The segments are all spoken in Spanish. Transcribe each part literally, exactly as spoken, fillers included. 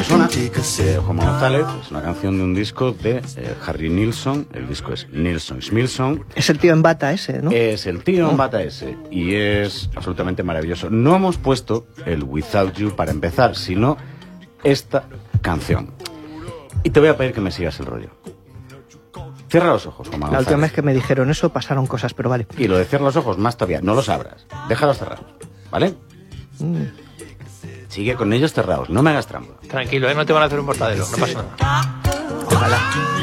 que suena, eh, Juan González, es una canción de un disco de eh, Harry Nilsson. El disco es Nilsson Smilsson. Es el tío en bata ese, ¿no? Es el tío en bata ese. Y es absolutamente maravilloso. No hemos puesto el Without You para empezar, sino esta canción. Y te voy a pedir que me sigas el rollo. Cierra los ojos, Juan González. La última vez que me dijeron eso pasaron cosas, pero vale. Y lo de cierra los ojos, más todavía. No los abras. Déjalos cerrados, ¿vale? Mm. Sigue con ellos cerrados. No me hagas trampa. Tranquilo, ¿eh? No te van a hacer un mortadelo. No pasa nada. Ojalá.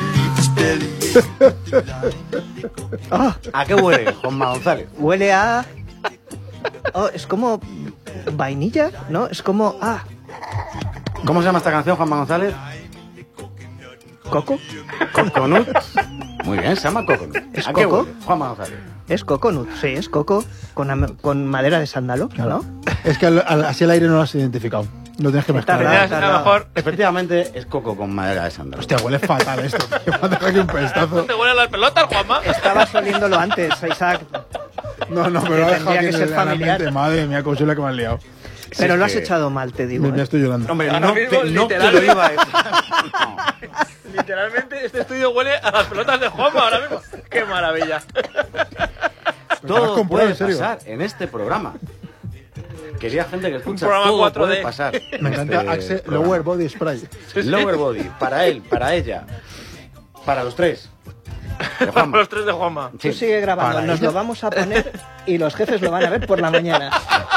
Ah, ¿a qué huele, Juan González? Huele a... Oh, es como vainilla, ¿no? Es como... Ah. ¿Cómo se llama esta canción, Juan González? ¿Coco? Coconut. Muy bien, se llama Coconut. ¿Es ¿A qué coco? huele, Juan González? Es coconut, sí, es coco con, con madera de sándalo, claro. ¿no? Es que al, al, así el aire no lo has identificado. Lo tienes que mezclar. A lo mejor... Efectivamente, es coco con madera de sándalo. Hostia, huele fatal esto. Tío. Aquí un pestazo. ¿Te huelen las pelotas, Juanma? Estabas oliéndolo antes, Isaac. No, no, pero lo ha dejado Tendría aquí que ser en la familiar. mente. Madre mía, cómo soy la que me has liado. Pero es lo has que... echado mal, te digo. Me, me ¿eh? estoy llorando. Hombre, Ahora no, mismo, te, no te lo literalmente. iba a decir. No. Literalmente, este estudio huele a las pelotas de Juanma ahora mismo. ¡Qué maravilla! Todo comprado, puede en serio. pasar en este programa. Quería gente que escucha, programa todo cuatro D. puede pasar. Me en encanta este Axe programa. Lower Body Spray. Lower Body, para él, para ella, para los tres. De Juanma. Los tres de Juanma. Tú sigue grabando, Para nos ella. lo vamos a poner y los jefes lo van a ver por la mañana.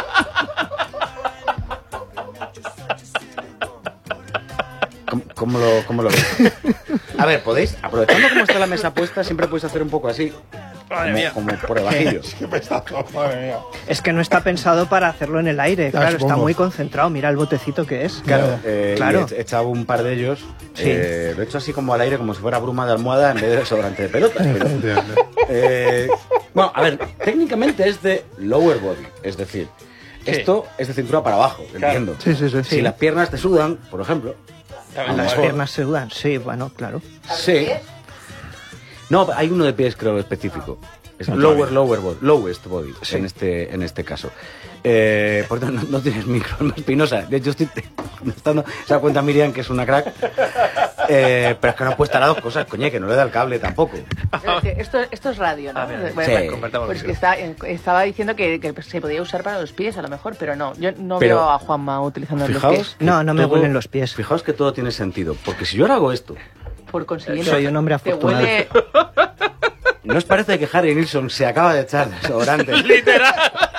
¿Cómo, cómo lo, cómo lo ves? A ver, podéis, aprovechando cómo está la mesa puesta, siempre podéis hacer un poco así. Madre Como, mía. como por debajillo. Qué pesazo, madre mía. Es que no está pensado para hacerlo en el aire, Ya, claro, está supongo. muy concentrado. Mira el botecito que es. Claro, eh, Claro. y he echado un par de ellos. Sí. Eh, lo he hecho así como al aire, como si fuera bruma de almohada en vez de desodorante de pelotas. Pero, eh, bueno, a ver, técnicamente es de lower body, es decir, Sí. esto es de cintura para abajo, entiendo. Sí, sí, sí. Si las piernas te sudan, por ejemplo. A lo Las mejor. piernas se dudan, sí, bueno, claro. Sí. No, hay uno de pies, creo, específico. Es No, lower, todavía. lower body, lowest body, Sí. en este en este caso. Eh, por tanto, no, no tienes micro, no Espinosa. De hecho, estoy dando, se da cuenta Miriam que es una crack. Eh, pero es que no puede estar a dos cosas, coñe, que no le da el cable tampoco. Pero es que Esto, esto es radio, ¿no? Ah, bien. Bueno, Sí. bueno, Compartamos pues que micro. está, estaba diciendo que, que se podía usar para los pies a lo mejor, pero no. Yo no Pero, veo a Juanma utilizando los Fijaos, pies. que No, no me todo- huelen los pies. Fijaos que todo tiene sentido, porque si yo ahora hago esto, Por consiguiente, Soy un hombre te afortunado. huele... ¿no os parece que Harry Nilsson se acaba de echar desodorante? Literal.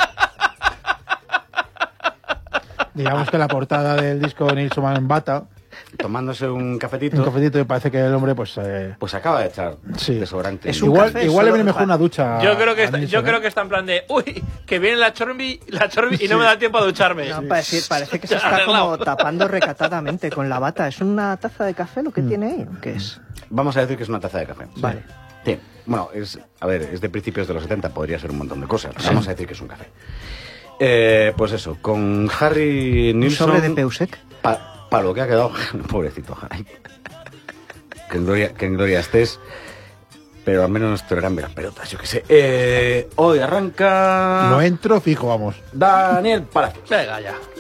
Digamos que la portada del disco de Nilsson en bata, Tomándose un cafetito, un cafetito, y parece que el hombre, pues. Eh, pues acaba de echar Sí. desodorante. Es un igual café igual le solo viene mejor para- una ducha. Yo creo que a está, Nilsson, yo ¿eh? creo que está en plan de, uy, que viene la chorbi, la chorbi y no me da tiempo a ducharme. No, parece, parece que se Ya, está arreglado. como tapando recatadamente con la bata. ¿Es una taza de café lo que Mm. tiene ahí? ¿O qué es? Vamos a decir que es una taza de café. Vale. Sí. Bueno, es, a ver, es de principios de los setenta, podría ser un montón de cosas. pero Vamos a decir que es un café. Eh, pues eso, con Harry ¿Un Nilsson... sobre de Peusek? Para lo que ha quedado, pobrecito Harry. Que en gloria, que en gloria estés, pero al menos te eran las pelotas, yo qué sé. Eh, hoy arranca... No entro fijo, vamos. Daniel Palacios. Venga ya.